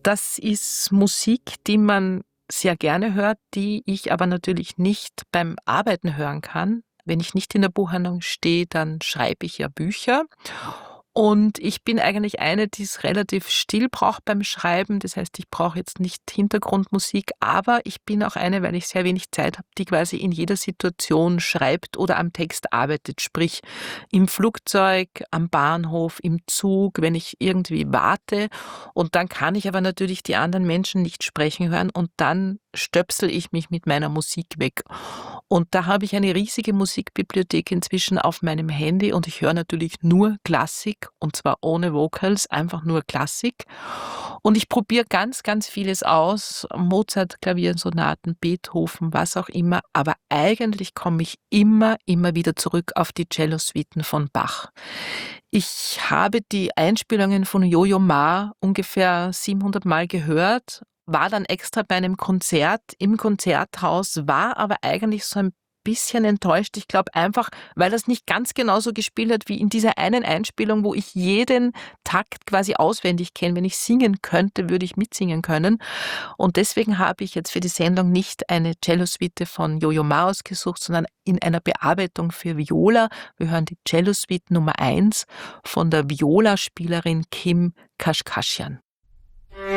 Das ist Musik, die man sehr gerne hört, die ich aber natürlich nicht beim Arbeiten hören kann. Wenn ich nicht in der Buchhandlung stehe, dann schreibe ich ja Bücher. Und ich bin eigentlich eine, die es relativ still braucht beim Schreiben. Das heißt, ich brauche jetzt nicht Hintergrundmusik, aber ich bin auch eine, weil ich sehr wenig Zeit habe, die quasi in jeder Situation schreibt oder am Text arbeitet. Sprich, im Flugzeug, am Bahnhof, im Zug, wenn ich irgendwie warte. Und dann kann ich aber natürlich die anderen Menschen nicht sprechen hören und dann stöpsel ich mich mit meiner Musik weg. Und da habe ich eine riesige Musikbibliothek inzwischen auf meinem Handy und ich höre natürlich nur Klassik und zwar ohne Vocals, einfach nur Klassik. Und ich probiere ganz, ganz vieles aus, Mozart, Klaviersonaten, Beethoven, was auch immer, aber eigentlich komme ich immer wieder zurück auf die Cellosuiten von Bach. Ich habe die Einspielungen von Yo-Yo Ma ungefähr 700 Mal gehört, war dann extra bei einem Konzert im Konzerthaus, war aber eigentlich so ein bisschen enttäuscht. Ich glaube einfach, weil er's nicht ganz genauso gespielt hat wie in dieser einen Einspielung, wo ich jeden Takt quasi auswendig kenne. Wenn ich singen könnte, würde ich mitsingen können. Und deswegen habe ich jetzt für die Sendung nicht eine Cellosuite von Yo-Yo Ma ausgesucht, sondern in einer Bearbeitung für Viola. Wir hören die Cellosuite Nummer 1 von der Violaspielerin Kim Kashkashian.